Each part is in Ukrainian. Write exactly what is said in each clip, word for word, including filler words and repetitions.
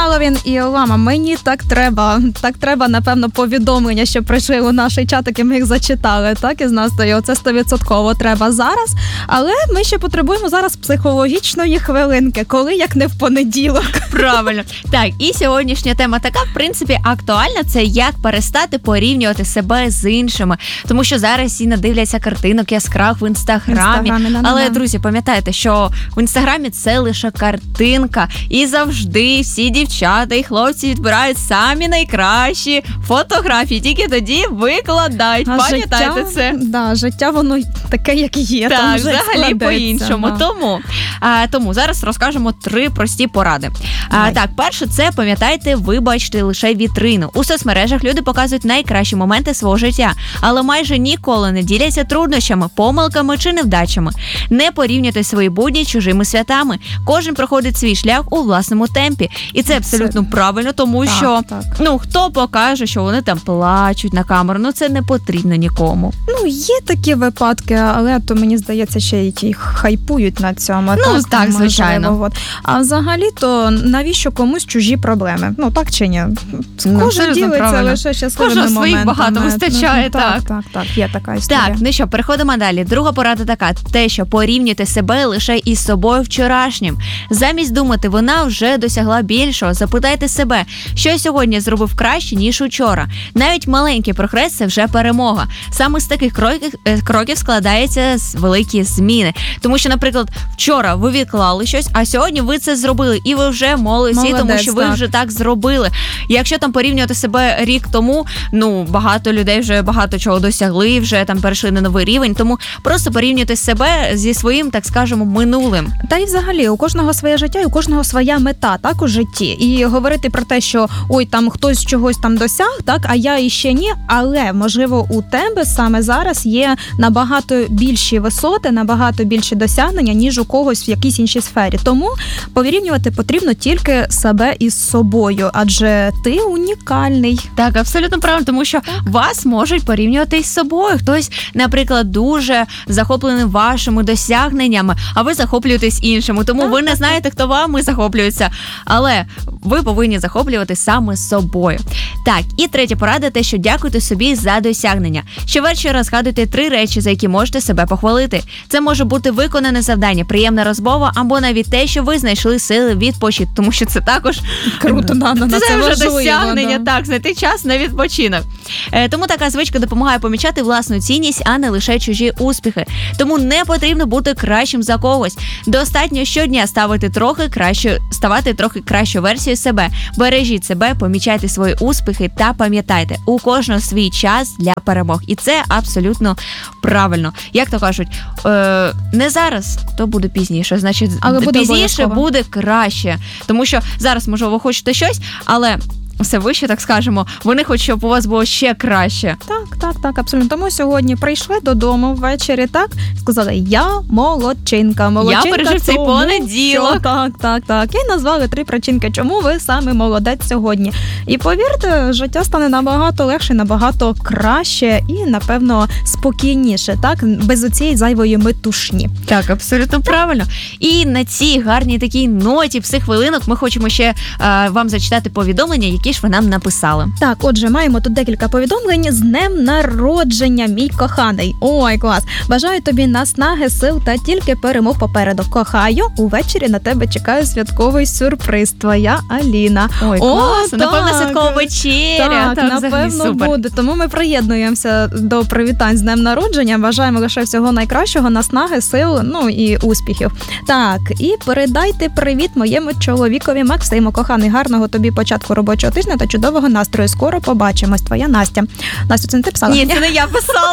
написала він: і Лама, мені так треба, так треба, напевно, повідомлення, що прийшли у наш чатик, і ми їх зачитали, так, із настрою. Це сто відсотків треба зараз, але ми ще потребуємо зараз психологічної хвилинки, коли, як не в понеділок. Правильно. Так, і сьогоднішня тема така, в принципі, актуальна, це як перестати порівнювати себе з іншими, тому що зараз всі надивляться картинок яскравих в інстаграмі, Інстаграмі, але, да-да-да. друзі, пам'ятайте, що в інстаграмі це лише картинка, і завжди всі дівчата і хлопці відбирають самі найкращі фотографії, тільки тоді викладають, А пам'ятайте життя, це. Да, життя воно таке, як є. Так, там вже взагалі складеться, по-іншому. да. Тому, а, тому зараз розкажемо три прості поради. А, Давай. так, перше, це, пам'ятайте, ви бачите лише вітрину. У соцмережах люди показують найкращі моменти свого життя, але майже ніколи не діляться труднощами, помилками чи невдачами. Не порівнюйте свої будні з чужими святами. Кожен проходить свій шлях у власному темпі. І це абсолютно Це... правильно, тому Так, що, так. ну, хто покаже, що вони там плачуть на камеру, ну це не потрібно нікому. Ну, є такі випадки, але то, мені здається, ще й ті хайпують на цьому. Ну, так, так, можливо, звичайно. От. А взагалі-то навіщо комусь чужі проблеми? Ну, так чи ні? Ну, Кожен абсолютно ділиться правильно. лише щасливими Кожного своїх моментами. багато вистачає, Ну, так. Так, так, так, є така історія. Так, ну що, переходимо далі. Друга порада така: те, що порівнюйте себе лише із собою вчорашнім. Замість думати, вона вже досягла більшого, запитайте себе, що я сьогодні зробив краще, ніж учора. Навіть маленький прогрес – це вже перемога. Саме з таких кроків, кроків складаються великі зміни. Тому що, наприклад, вчора ви відклали щось, а сьогодні ви це зробили, і ви вже молодці, Молодець, тому що ви так. вже так зробили. Якщо там порівнювати себе рік тому, ну, багато людей вже багато чого досягли, вже там перейшли на новий рівень, тому просто порівнюйте себе зі своїм, так скажемо, минулим. Та й взагалі, у кожного своє життя, і у кожного своя мета, так, у житті. І говорити про те, що ой, там хтось чогось там досяг, так, а я іще ні, але, можливо, у тебе саме зараз є набагато більші висоти, набагато більші досягнення, ніж у когось в якійсь іншій сфері. Тому порівнювати потрібно тільки себе із собою, адже ти унікальний. Так, абсолютно правильно, тому що вас можуть порівнювати із собою. Хтось, наприклад, дуже захоплений вашими досягненнями, а ви захоплюєтесь іншими. Тому Так, ви не так, знаєте, хто вами захоплюється. Але ви повинні захоплювати саме собою. Так, і третя порада – те, що дякуйте собі за досягнення. Щовечора згадуйте три речі, за які можете себе похвалити. Це може бути виконане завдання, приємна розмова або навіть те, що ви знайшли сили відпочити, тому що це також Круто, да, на це, це вже важливо, досягнення, да. так, знайти час на відпочинок. Е, тому така звичка допомагає помічати власну цінність, а не лише чужі успіхи. Тому не потрібно бути кращим за когось. Достатньо щодня ставити трохи кращу, ставати трохи кращою версією себе. Бережіть себе, помічайте свої успіхи та пам'ятайте, у кожного свій час для перемог. І це абсолютно правильно. Як то кажуть, е, не зараз, то буде пізніше. Значить, Але буде пізніше обов'язково. буде краще. Тому що зараз, можливо, ви хочете щось, але все вище, так скажемо, вони хочуть, щоб у вас було ще краще. Так, так, так, абсолютно. Тому сьогодні прийшли додому ввечері, так, сказали, я молодчинка, молодчинка. Я пережив цей тому, понеділок. що Так, так, так. І назвали три причинки, чому ви саме молодець сьогодні. І повірте, життя стане набагато легше, набагато краще і, напевно, спокійніше, так, без оцієї зайвої метушні. Так, абсолютно правильно. І на цій гарній такій ноті психхвилинок ми хочемо ще е, вам зачитати повідомлення, які ж ви нам написали. Так, отже, маємо тут декілька повідомлень. З днем народження, мій коханий. Ой, клас. Бажаю тобі наснаги, сил та тільки перемог попереду. Кохаю, увечері на тебе чекаю святковий сюрприз. Твоя Аліна. Ой, О, класно. Напевно, так. святкова вечеря. Так, взагалі напевно, супер. буде. Тому ми приєднуємося до привітань з днем народження. Бажаємо лише всього найкращого, наснаги, сил, ну і успіхів. Так, і передайте привіт моєму чоловікові Максиму. Коханий, гарного тобі початку робочого тижня та чудового настрою. Скоро побачимось. Твоя Настя. Настя, це не ти писала? Ні, це не я писала.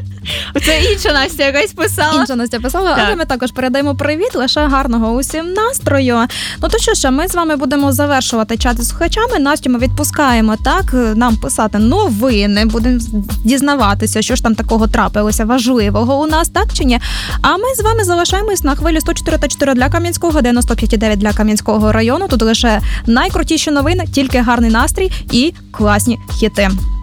Це інша Настя якась писала. Інша Настя писала, Так. але ми також передаємо привіт, лише гарного усім настрою. Ну то що ж, ми з вами будемо завершувати чат з слухачами. Настю ми відпускаємо, так, нам писати новини, будемо дізнаватися, що ж там такого трапилося важливого у нас, так чи ні? А ми з вами залишаємось на хвилі сто чотири та чотири для Кам'янського, дев'яносто п'ять і дев'ять для Кам'янського району. Тут лише найкрутіші новини, тільки гарний настрій і класні хіти.